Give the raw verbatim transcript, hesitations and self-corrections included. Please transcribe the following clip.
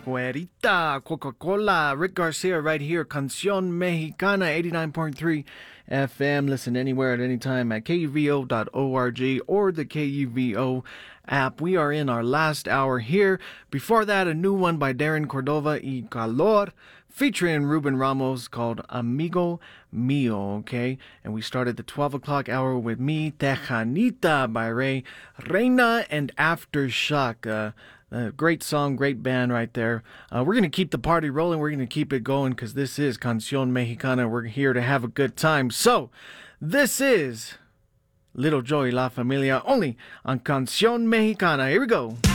Güerita, Coca-Cola, Rick Garcia right here, Canción Mexicana, eighty-nine point three F M. Listen anywhere at any time at K U V O dot org or the K U V O app. We are in our last hour here. Before that, a new one by Darren Cordova y Calor, featuring Ruben Ramos, called Amigo Mio, okay? And we started the twelve o'clock hour with Me, Tejanita by Ray Reina and Aftershock. Uh, uh, great song, great band right there. Uh, we're going to keep the party rolling. We're going to keep it going because this is Canción Mexicana. We're here to have a good time. So, this is Little Joey La Familia only on Canción Mexicana. Here we go.